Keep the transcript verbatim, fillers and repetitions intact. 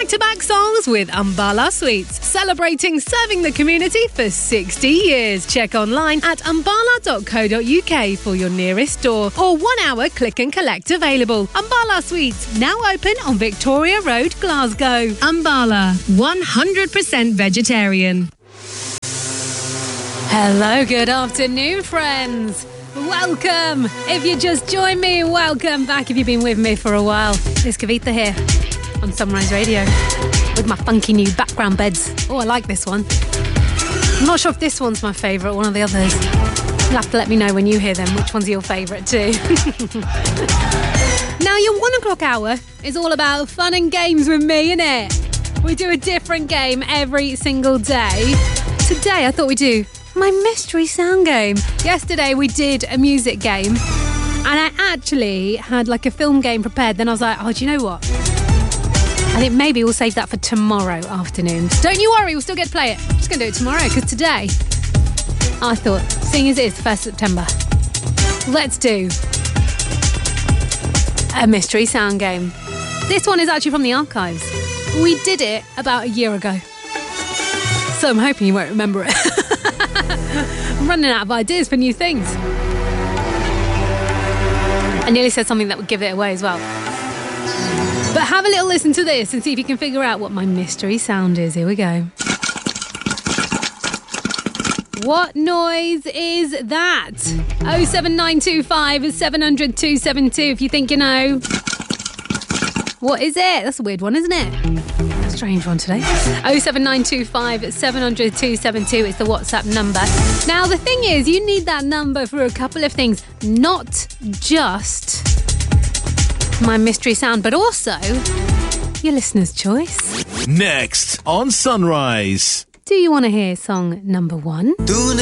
back-to-back songs with Umbala Sweets, celebrating serving the community for sixty years. Check online at umbala dot co dot uk for your nearest store or one-hour click and collect available. Umbala Sweets, now open on Victoria Road, Glasgow. Umbala, one hundred percent vegetarian. Hello, good afternoon, friends. Welcome. If you just joined me, welcome back if you've been with me for a while. It's Kavita here on Sunrise Radio with my funky new background beds. Oh, I like this one. I'm not sure if this one's my favourite, one of the others. You'll have to let me know when you hear them which one's your favourite too. Now, your one o'clock hour is all about fun and games with me, innit? We do a different game every single day. Today, I thought we'd do my mystery sound game. Yesterday we did a music game and I actually had like a film game prepared. Then I was like, oh, do you know what? I think maybe we'll save that for tomorrow afternoon. Don't you worry, we'll still get to play it. I'm just going to do it tomorrow because today I thought, seeing as it is the first of September, let's do a mystery sound game. This one is actually from the archives. We did it about a year ago. So I'm hoping you won't remember it. I'm running out of ideas for new things. I nearly said something that would give it away as well. But have a little listen to this and see if you can figure out what my mystery sound is. Here we go. What noise is that? oh seven nine two five, seven hundred, two seven two if you think you know. What is it? That's a weird one, isn't it? Strange one today. oh seven nine two five, seven hundred, two seven two is the WhatsApp number. Now, the thing is, you need that number for a couple of things. Not just my mystery sound, but also your listener's choice. Next on Sunrise. Do you want to hear song number one?